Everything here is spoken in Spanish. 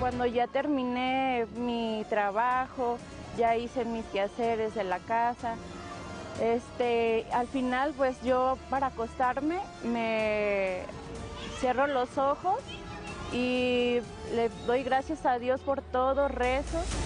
cuando ya terminé mi trabajo, ya hice mis quehaceres de la casa, al final pues yo para acostarme me cierro los ojos y le doy gracias a Dios por todo, rezo